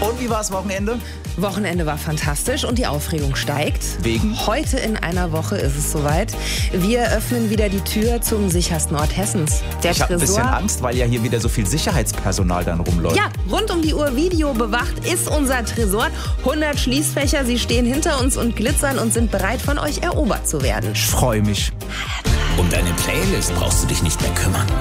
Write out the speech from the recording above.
Und wie war's Wochenende? Wochenende war fantastisch und die Aufregung steigt. Wegen? Heute in einer Woche ist es soweit. Wir öffnen wieder die Tür zum sichersten Ort Hessens. Der Ich habe ein bisschen Angst, weil ja hier wieder so viel Sicherheitspersonal dann rumläuft. Ja, rund um die Uhr videobewacht ist unser Tresor. 100 Schließfächer, sie stehen hinter uns und glitzern und sind bereit, von euch erobert zu werden. Ich freue mich. Um deine Playlist brauchst du dich nicht mehr kümmern.